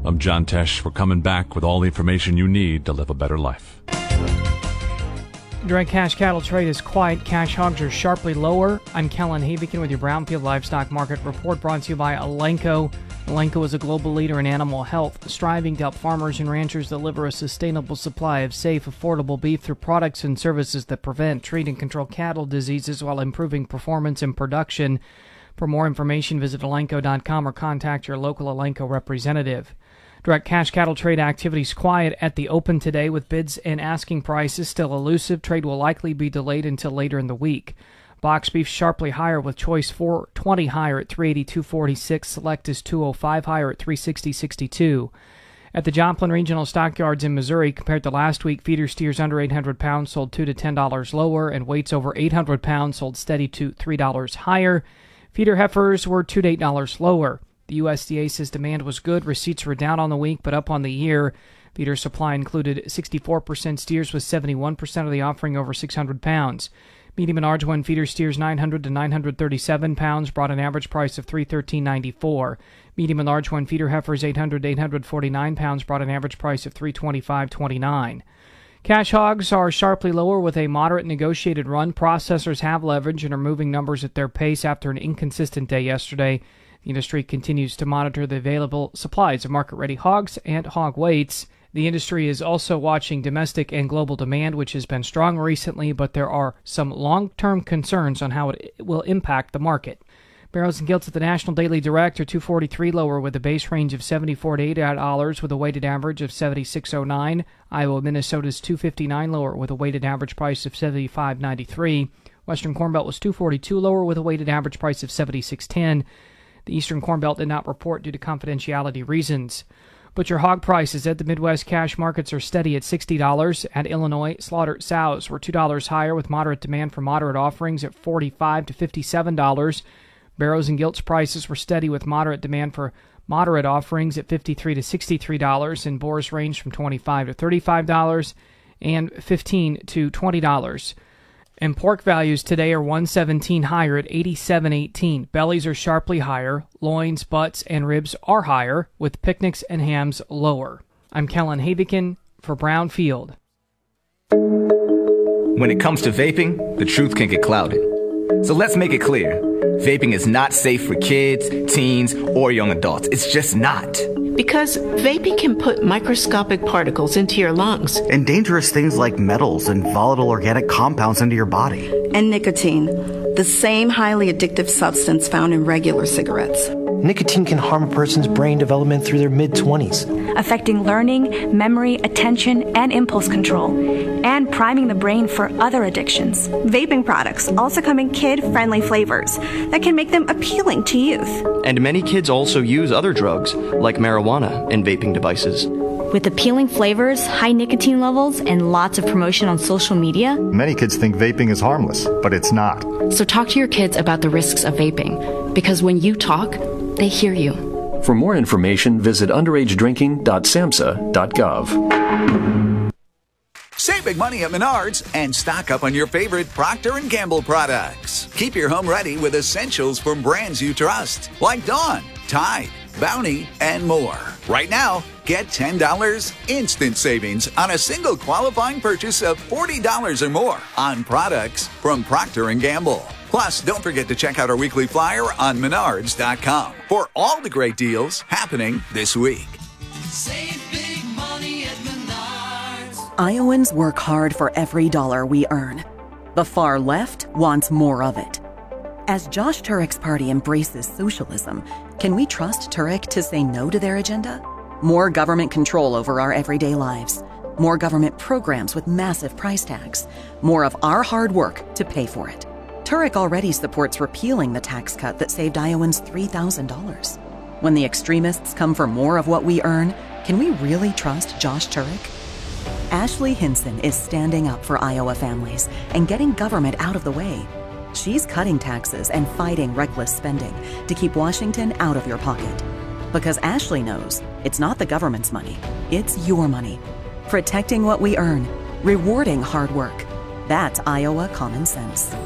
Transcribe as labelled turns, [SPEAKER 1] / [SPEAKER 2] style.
[SPEAKER 1] I'm John Tesh. We're coming back with all the information you need to live a better life.
[SPEAKER 2] Direct cash cattle trade is quiet. Cash hogs are sharply lower. I'm Kellen Havikin with your Brownfield Livestock Market Report, brought to you by Elanco. Elanco is a global leader in animal health, striving to help farmers and ranchers deliver a sustainable supply of safe, affordable beef through products and services that prevent, treat, and control cattle diseases while improving performance and production. For more information, visit Elanco.com or contact your local Elanco representative. Direct cash cattle trade activity is quiet at the open today, with bids and asking prices still elusive. Trade will likely be delayed until later in the week. Box beef sharply higher, with choice $4.20 higher at $382.46. Select is $2.05 higher at $360.62. At the Joplin Regional Stockyards in Missouri, compared to last week, feeder steers under 800 pounds sold $2 to $10 lower, and weights over 800 pounds sold steady to $3 higher. Feeder heifers were $2 to $8 lower. The USDA says demand was good. Receipts were down on the week, but up on the year. Feeder supply included 64% steers, with 71% of the offering over 600 pounds. Medium and large one feeder steers 900 to 937 pounds brought an average price of $313.94. Medium and large one feeder heifers 800 to 849 pounds brought an average price of $325.29. Cash hogs are sharply lower with a moderate negotiated run. Processors have leverage and are moving numbers at their pace after an inconsistent day yesterday. The industry continues to monitor the available supplies of market-ready hogs and hog weights. The industry is also watching domestic and global demand, which has been strong recently, but there are some long-term concerns on how it will impact the market. Barrows and Gilts at the National Daily Direct are $243 lower, with a base range of $74 to $80 with a weighted average of $76.09. Iowa, Minnesota's $259 lower with a weighted average price of $75.93. Western Corn Belt was $242 lower with a weighted average price of $76.10. The Eastern Corn Belt did not report due to confidentiality reasons. Butcher hog prices at the Midwest cash markets are steady at $60. At Illinois, slaughtered sows were $2 higher, with moderate demand for moderate offerings at $45 to $57. Barrows and Gilts prices were steady, with moderate demand for moderate offerings at $53 to $63, and boars ranged from $25 to $35 and $15 to $20. And pork values today are $117 higher at $87.18. Bellies are sharply higher. Loins, butts, and ribs are higher, with picnics and hams lower. I'm Kellen Havikin for Brownfield.
[SPEAKER 3] When it comes to vaping, the truth can get clouded. So let's make it clear. Vaping is not safe for kids, teens, or young adults. It's just not.
[SPEAKER 4] Because vaping can put microscopic particles into your lungs.
[SPEAKER 5] And dangerous things like metals and volatile organic compounds into your body.
[SPEAKER 6] And nicotine, the same highly addictive substance found in regular cigarettes.
[SPEAKER 7] Nicotine can harm a person's brain development through their mid-20s,
[SPEAKER 8] affecting learning, memory, attention, and impulse control, and priming the brain for other addictions.
[SPEAKER 9] Vaping products also come in kid-friendly flavors that can make them appealing to youth.
[SPEAKER 10] And many kids also use other drugs, like marijuana, in vaping devices.
[SPEAKER 11] With appealing flavors, high nicotine levels, and lots of promotion on social media,
[SPEAKER 12] many kids think vaping is harmless, but it's not.
[SPEAKER 13] So talk to your kids about the risks of vaping, because when you talk, they hear you.
[SPEAKER 14] For more information, visit underagedrinking.samhsa.gov.
[SPEAKER 15] Save big money at Menards and stock up on your favorite Procter & Gamble products. Keep your home ready with essentials from brands you trust, like Dawn, Tide, Bounty, and more. Right now, get $10 instant savings on a single qualifying purchase of $40 or more on products from Procter & Gamble. Plus, don't forget to check out our weekly flyer on Menards.com for all the great deals happening this week.
[SPEAKER 16] Save big money at Menards.
[SPEAKER 17] Iowans work hard for every dollar we earn. The far left wants more of it. As Josh Turek's party embraces socialism, can we trust Turek to say no to their agenda? More government control over our everyday lives. More government programs with massive price tags. More of our hard work to pay for it. Turek already supports repealing the tax cut that saved Iowans $3,000. When the extremists come for more of what we earn, can we really trust Josh Turek? Ashley Hinson is standing up for Iowa families and getting government out of the way. She's cutting taxes and fighting reckless spending to keep Washington out of your pocket. Because Ashley knows it's not the government's money, it's your money. Protecting what we earn, rewarding hard work. That's Iowa common sense.